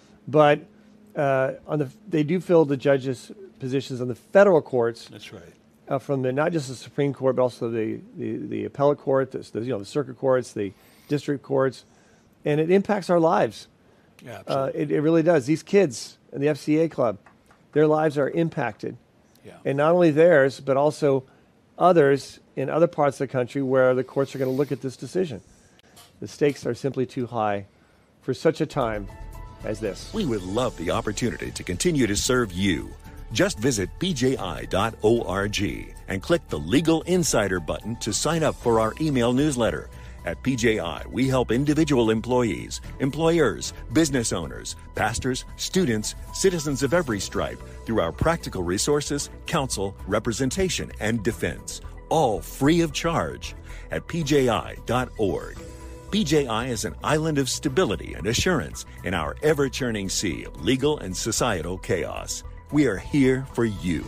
But uh, on the they do fill the judges' positions on the federal courts. That's right. Uh, from the not just the Supreme Court, but also the, the, the appellate court, the, the, you know, the circuit courts, the district courts. And it impacts our lives. Yeah, uh, it, it really does. These kids in the F C A club, their lives are impacted. Yeah. And not only theirs, but also others in other parts of the country where the courts are going to look at this decision. The stakes are simply too high for such a time as this. We would love the opportunity to continue to serve you. Just visit p j i dot org and click the Legal Insider button to sign up for our email newsletter. At P J I, we help individual employees, employers, business owners, pastors, students, citizens of every stripe through our practical resources, counsel, representation, and defense, all free of charge at p j i dot org. P J I is an island of stability and assurance in our ever-churning sea of legal and societal chaos. We are here for you.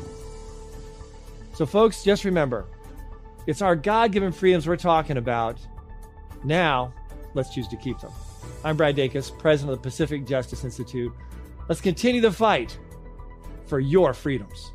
So, folks, just remember, it's our God-given freedoms we're talking about. Now, let's choose to keep them. I'm Brad Dacus, president of the Pacific Justice Institute. Let's continue the fight for your freedoms.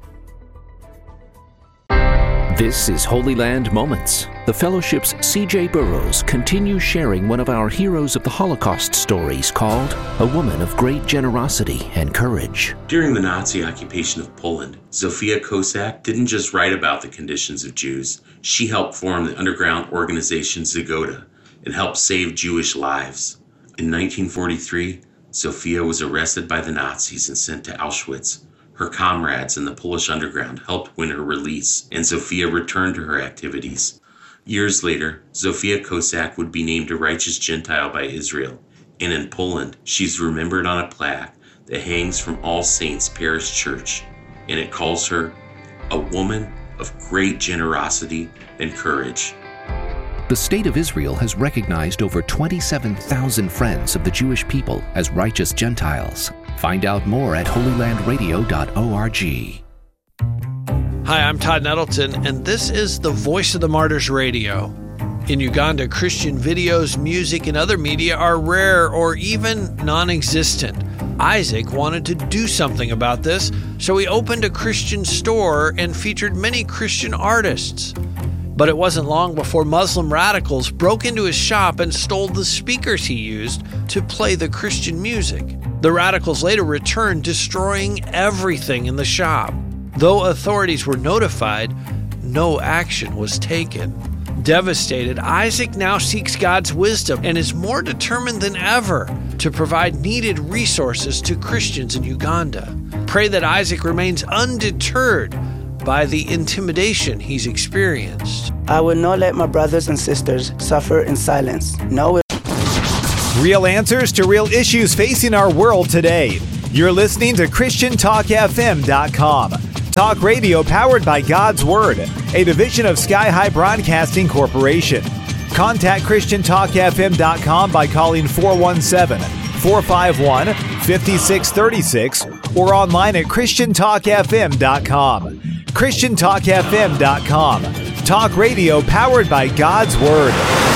This is Holy Land Moments. The Fellowship's C J Burrows continues sharing one of our Heroes of the Holocaust stories called A Woman of Great Generosity and Courage. During the Nazi occupation of Poland, Zofia Kosak didn't just write about the conditions of Jews. She helped form the underground organization Zgoda and helped save Jewish lives. In nineteen forty-three, Zofia was arrested by the Nazis and sent to Auschwitz. Her comrades in the Polish underground helped win her release, and Zofia returned to her activities. Years later, Zofia Kosak would be named a righteous Gentile by Israel, and in Poland, she's remembered on a plaque that hangs from All Saints Parish Church, and it calls her a woman of great generosity and courage. The State of Israel has recognized over twenty-seven thousand friends of the Jewish people as righteous Gentiles. Find out more at holy land radio dot org. Hi, I'm Todd Nettleton, and this is the Voice of the Martyrs Radio. In Uganda, Christian videos, music, and other media are rare or even non-existent. Isaac wanted to do something about this, so he opened a Christian store and featured many Christian artists. But it wasn't long before Muslim radicals broke into his shop and stole the speakers he used to play the Christian music. The radicals later returned, destroying everything in the shop. Though authorities were notified, no action was taken. Devastated, Isaac now seeks God's wisdom and is more determined than ever to provide needed resources to Christians in Uganda. Pray that Isaac remains undeterred by the intimidation he's experienced. I will not let my brothers and sisters suffer in silence. No. Real answers to real issues facing our world today. You're listening to Christian Talk F M dot com. Talk radio powered by God's Word, a division of Sky High Broadcasting Corporation. Contact Christian Talk F M dot com by calling four one seven, four five one, five six three six or online at Christian Talk F M dot com. Christian Talk F M dot com. Talk radio powered by God's Word.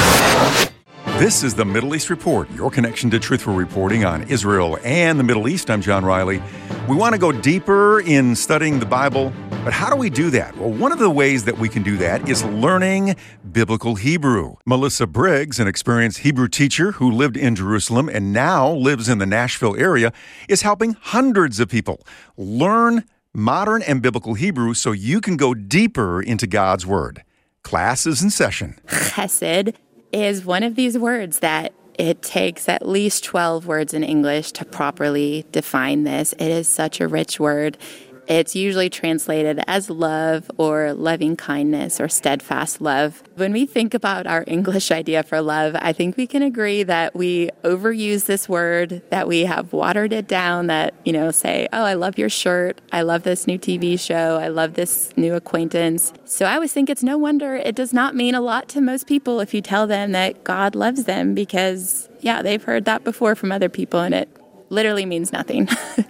This is the Middle East Report, your connection to truthful reporting on Israel and the Middle East. I'm John Riley. We want to go deeper in studying the Bible, but how do we do that? Well, one of the ways that we can do that is learning biblical Hebrew. Melissa Briggs, an experienced Hebrew teacher who lived in Jerusalem and now lives in the Nashville area, is helping hundreds of people learn modern and biblical Hebrew so you can go deeper into God's Word. Class is in session. Chesed is one of these words that it takes at least twelve words in English to properly define this. It is such a rich word. It's usually translated as love or loving kindness or steadfast love. When we think about our English idea for love, I think we can agree that we overuse this word, that we have watered it down, that, you know, say, oh, I love your shirt. I love this new T V show. I love this new acquaintance. So I always think it's no wonder it does not mean a lot to most people if you tell them that God loves them because, yeah, they've heard that before from other people and it literally means nothing.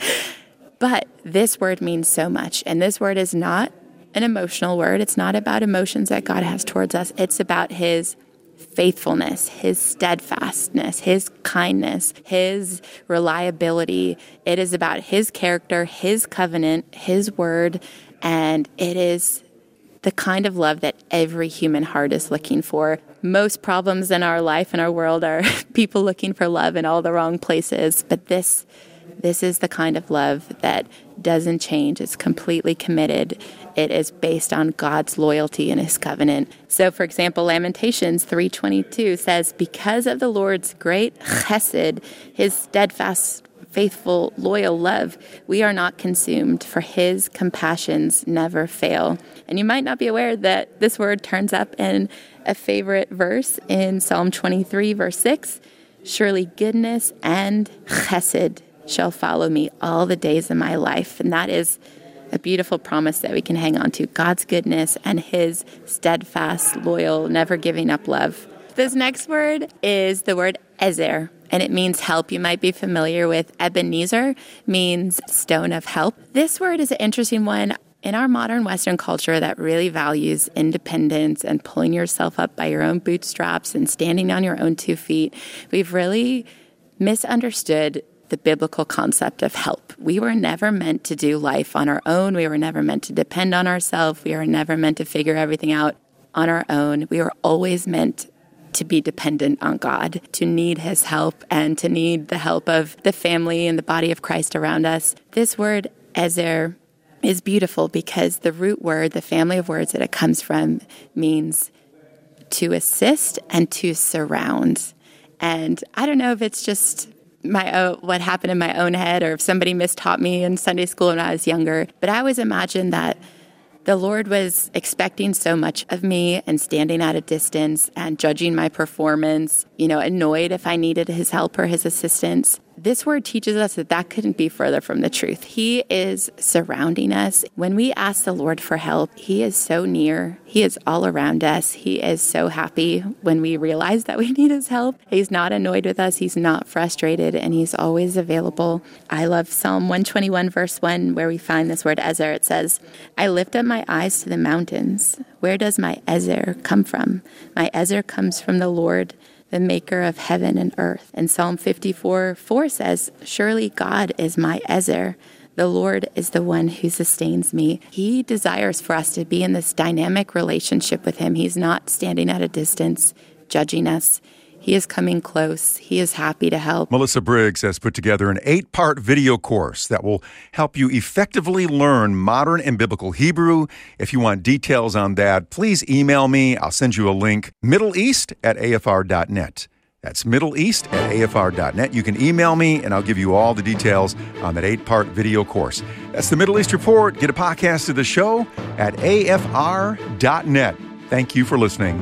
But this word means so much. And this word is not an emotional word. It's not about emotions that God has towards us. It's about his faithfulness, his steadfastness, his kindness, his reliability. It is about his character, his covenant, his word. And it is the kind of love that every human heart is looking for. Most problems in our life and our world are people looking for love in all the wrong places. But this This is the kind of love that doesn't change. It's completely committed. It is based on God's loyalty and his covenant. So, for example, Lamentations three twenty-two says, because of the Lord's great chesed, his steadfast, faithful, loyal love, we are not consumed, for his compassions never fail. And you might not be aware that this word turns up in a favorite verse in Psalm twenty-three, verse six. Surely goodness and chesed shall follow me all the days of my life. And that is a beautiful promise that we can hang on to. God's goodness and his steadfast, loyal, never giving up love. This next word is the word ezer, and it means help. You might be familiar with Ebenezer, means stone of help. This word is an interesting one. In our modern Western culture that really values independence and pulling yourself up by your own bootstraps and standing on your own two feet, we've really misunderstood the biblical concept of help. We were never meant to do life on our own. We were never meant to depend on ourselves. We were never meant to figure everything out on our own. We were always meant to be dependent on God, to need his help and to need the help of the family and the body of Christ around us. This word, ezer, is beautiful because the root word, the family of words that it comes from, means to assist and to surround. And I don't know if it's just my uh, what happened in my own head or if somebody mistaught me in Sunday school when I was younger, but I always imagined that the Lord was expecting so much of me and standing at a distance and judging my performance, you know, annoyed if I needed his help or his assistance. This word teaches us that that couldn't be further from the truth. He is surrounding us. When we ask the Lord for help, he is so near. He is all around us. He is so happy when we realize that we need his help. He's not annoyed with us. He's not frustrated, and he's always available. I love Psalm one twenty-one, verse one, where we find this word ezer. It says, I lift up my eyes to the mountains. Where does my ezer come from? My ezer comes from the Lord, the maker of heaven and earth. And Psalm fifty-four, four says, surely God is my ezer, The Lord is the one who sustains me. He desires for us to be in this dynamic relationship with him. He's not standing at a distance, judging us. He is coming close. He is happy to help. Melissa Briggs has put together an eight-part video course that will help you effectively learn modern and biblical Hebrew. If you want details on that, please email me. I'll send you a link, middle east at a f r dot net. That's middle east at a f r dot net. You can email me, and I'll give you all the details on that eight-part video course. That's the Middle East Report. Get a podcast of the show at a f r dot net. Thank you for listening.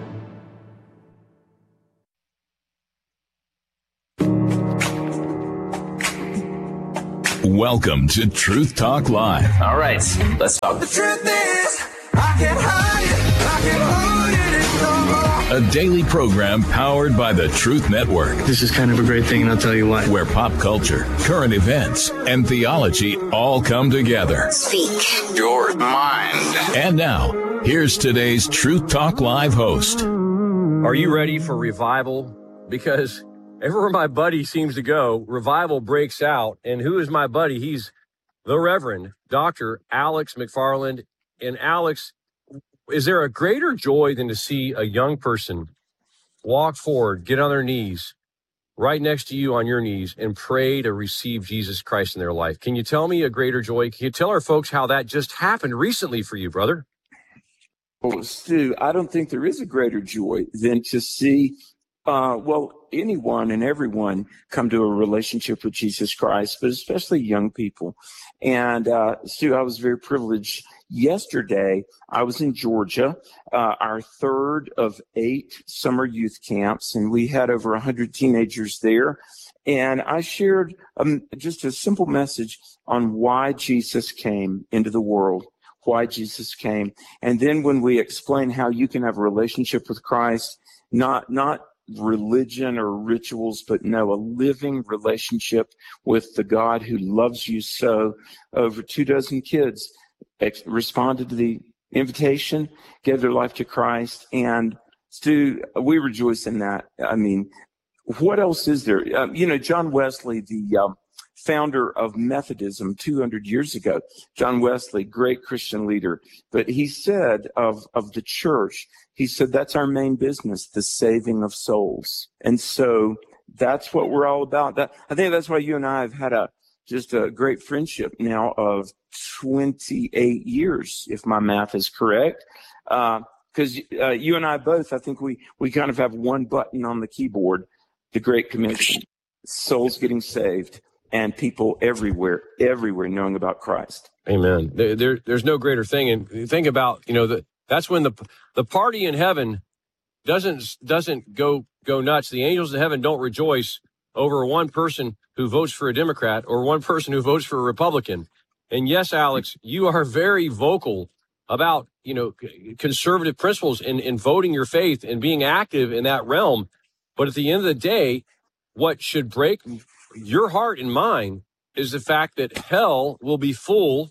Welcome to Truth Talk Live. All right, let's talk. The truth is, I can't hide it, I can't hold it no more. A daily program powered by the Truth Network. This is kind of a great thing, and I'll tell you why. Where pop culture, current events, and theology all come together. Speak your mind. And now, here's today's Truth Talk Live host. Are you ready for revival? Because everywhere my buddy seems to go, revival breaks out. And who is my buddy? He's the Reverend Doctor Alex McFarland. And Alex, is there a greater joy than to see a young person walk forward, get on their knees, right next to you on your knees, and pray to receive Jesus Christ in their life? Can you tell me a greater joy? Can you tell our folks how that just happened recently for you, brother? Well, Stu, I don't think there is a greater joy than to see Uh, well, anyone and everyone come to a relationship with Jesus Christ, but especially young people. And, uh, Stu, I was very privileged. Yesterday, I was in Georgia, uh, our third of eight summer youth camps, and we had over one hundred teenagers there. And I shared um, just a simple message on why Jesus came into the world, why Jesus came. And then when we explain how you can have a relationship with Christ, not, not, religion or rituals, but no, a living relationship with the God who loves you so. Over two dozen kids ex- responded to the invitation, gave their life to Christ, and Stu, we rejoice in that. I mean, what else is there? Um, you know, John Wesley, the um, founder of Methodism two hundred years ago, John Wesley, great Christian leader, but he said of, of the church, he said, that's our main business, the saving of souls. And so that's what we're all about. That, I think that's why you and I have had a just a great friendship now of twenty-eight years, if my math is correct. Because uh, uh, you and I both, I think we, we kind of have one button on the keyboard, the Great Commission, souls getting saved, and people everywhere, everywhere knowing about Christ. Amen. There, there, there's no greater thing. And think about, you know, the, that's when the the party in heaven doesn't doesn't go go nuts. The angels in heaven don't rejoice over one person who votes for a Democrat or one person who votes for a Republican. And yes, Alex, you are very vocal about, you know, conservative principles in, in voting your faith and being active in that realm. But at the end of the day, what should break your heart and mine is the fact that hell will be full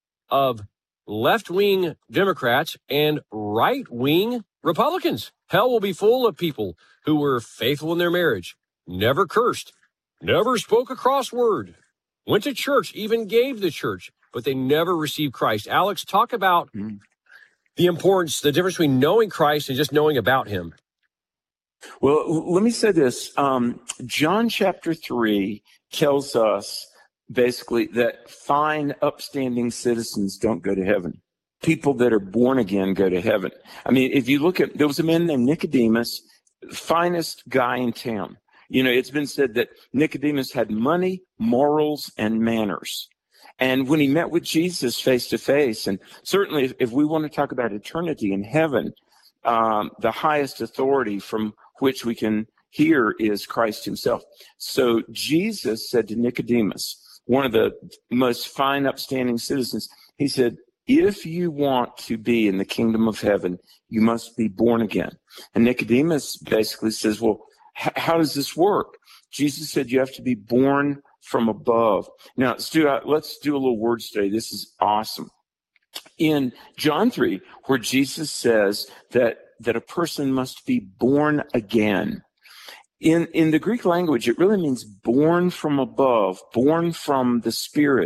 of left-wing Democrats and right-wing Republicans. Hell will be full of people who were faithful in their marriage, never cursed, never spoke a cross word, went to church, even gave the church, but they never received Christ. Alex, talk about mm. the importance, the difference between knowing Christ and just knowing about him. Well, let me say this. Um, John chapter three tells us basically that fine, upstanding citizens don't go to heaven. People that are born again go to heaven. I mean, if you look at, there was a man named Nicodemus, finest guy in town. You know, it's been said that Nicodemus had money, morals, and manners. And when he met with Jesus face to face, and certainly if, if we want to talk about eternity in heaven, um, the highest authority from which we can hear is Christ himself. So Jesus said to Nicodemus, one of the most fine, upstanding citizens, he said, if you want to be in the kingdom of heaven, you must be born again. And Nicodemus basically says, well, h- how does this work? Jesus said you have to be born from above. Now, Stu, let's do a little word study. This is awesome. In John three, where Jesus says that, that a person must be born again, In in the Greek language, it really means born from above, born from the Spirit,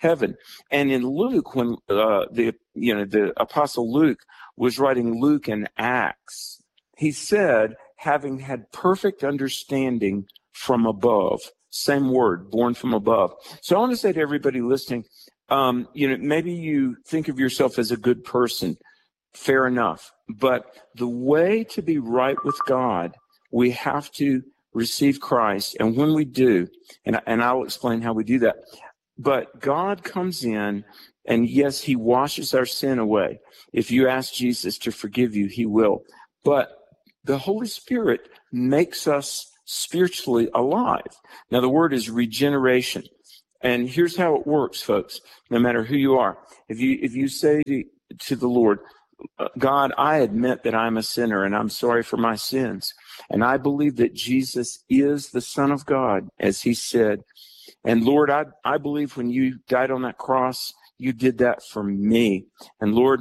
heaven. And in Luke, when uh, the you know the Apostle Luke was writing Luke and Acts, he said, having had perfect understanding from above, same word, born from above. So I want to say to everybody listening, um, you know, maybe you think of yourself as a good person. Fair enough. But the way to be right with God, we have to receive Christ. And when we do, and, and I'll explain how we do that, but God comes in and yes, he washes our sin away. If you ask Jesus to forgive you, he will. But the Holy Spirit makes us spiritually alive. Now, the word is regeneration. And here's how it works, folks, no matter who you are. If you, if you say to, to the Lord, God, I admit that I'm a sinner and I'm sorry for my sins. And I believe that Jesus is the Son of God, as he said. And Lord, I, I believe when you died on that cross, you did that for me. And Lord,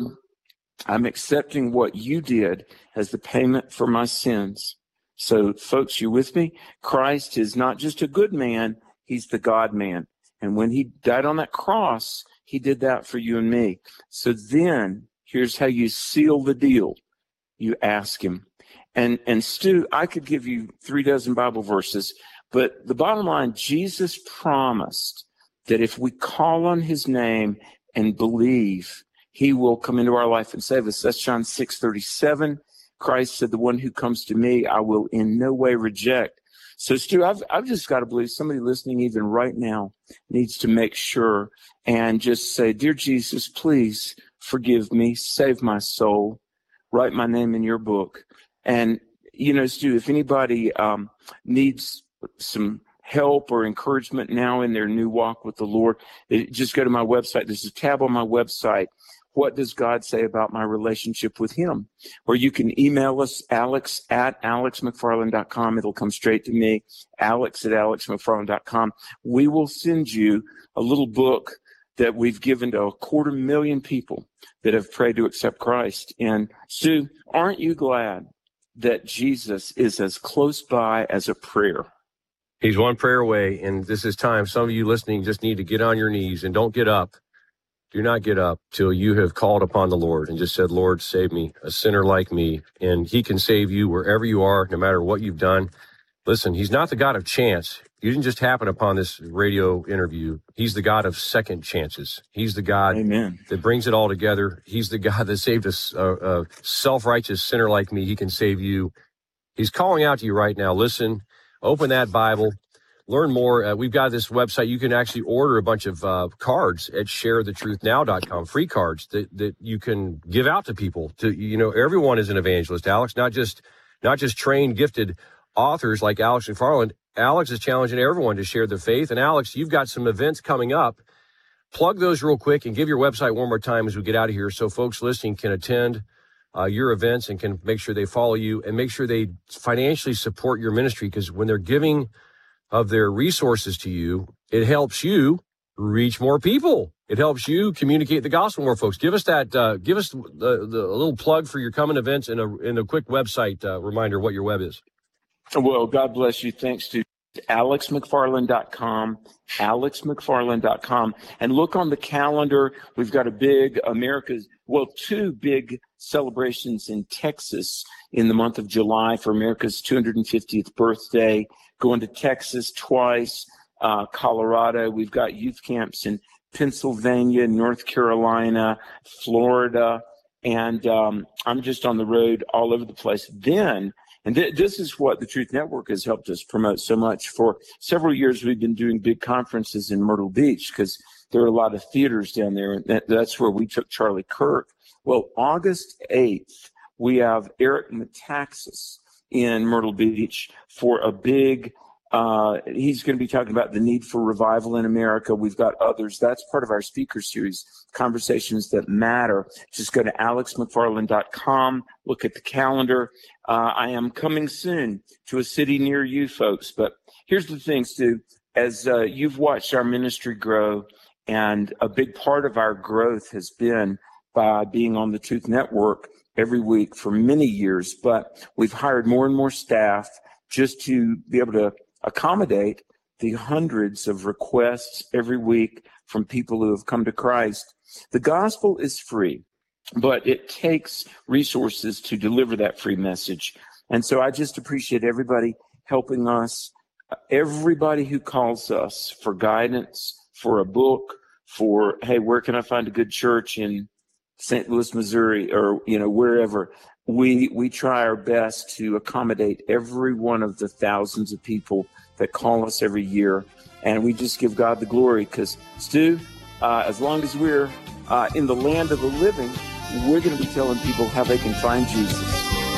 I'm accepting what you did as the payment for my sins. So, folks, you with me? Christ is not just a good man, he's the God man. And when he died on that cross, he did that for you and me. So then, here's how you seal the deal. You ask him. And, and Stu, I could give you three dozen Bible verses, but the bottom line, Jesus promised that if we call on his name and believe, he will come into our life and save us. That's John six thirty-seven. Christ said, the one who comes to me, I will in no way reject. So, Stu, I've, I've just got to believe somebody listening even right now needs to make sure and just say, dear Jesus, please forgive me, save my soul, write my name in your book. And, you know, Stu, if anybody um, needs some help or encouragement now in their new walk with the Lord, it, just go to my website. There's a tab on my website. What does God say about my relationship with him? Or you can email us, alex at alex mcfarland dot com. It'll come straight to me, alex at alex mcfarland dot com. We will send you a little book that we've given to a quarter million people that have prayed to accept Christ. And Sue, aren't you glad that Jesus is as close by as a prayer? He's one prayer away, and this is time. Some of you listening just need to get on your knees and don't get up. Do not get up till you have called upon the Lord and just said, Lord, save me, a sinner like me. And he can save you wherever you are, no matter what you've done. Listen, he's not the God of chance. You didn't just happen upon this radio interview. He's the God of second chances. He's the God Amen. That brings it all together. He's the God that saved a, a, a self-righteous sinner like me. He can save you. He's calling out to you right now. Listen, open that Bible. Learn more. Uh, we've got this website. You can actually order a bunch of uh, cards at share the truth now dot com, free cards that, that you can give out to people. To you know, everyone is an evangelist, Alex, not just not just trained, gifted authors like Alex McFarland. Alex is challenging everyone to share their faith. And Alex, you've got some events coming up. Plug those real quick and give your website one more time as we get out of here so folks listening can attend uh, your events and can make sure they follow you and make sure they financially support your ministry, because when they're giving of their resources to you, it helps you reach more people. It helps you communicate the gospel to more folks. Give us that, uh, give us the, the a little plug for your coming events and a, and a quick website uh, reminder what your web is. Well, God bless you. Thanks to alex mcfarland dot com, alex mcfarland dot com. And look on the calendar. We've got a big America's, well, two big celebrations in Texas in the month of July for America's two hundred fiftieth birthday. Going to Texas twice, uh, Colorado. We've got youth camps in Pennsylvania, North Carolina, Florida, and um, I'm just on the road all over the place. Then, and th- this is what the Truth Network has helped us promote so much. For several years, we've been doing big conferences in Myrtle Beach because there are a lot of theaters down there, and that, that's where we took Charlie Kirk. Well, August eighth, we have Eric Metaxas in Myrtle Beach for a big, uh, he's going to be talking about the need for revival in America. We've got others. That's part of our speaker series, Conversations That Matter. Just go to alex mcfarland dot com, look at the calendar. Uh, I am coming soon to a city near you folks. But here's the thing, Stu, as uh, you've watched our ministry grow, and a big part of our growth has been by being on the Truth Network every week for many years, but we've hired more and more staff just to be able to accommodate the hundreds of requests every week from people who have come to Christ. The gospel is free, but it takes resources to deliver that free message. And so I just appreciate everybody helping us, everybody who calls us for guidance, for a book, for, hey, where can I find a good church in Saint Louis, Missouri, or, you know, wherever. We we try our best to accommodate every one of the thousands of people that call us every year. And we just give God the glory because, Stu, uh, as long as we're uh, in the land of the living, we're going to be telling people how they can find Jesus.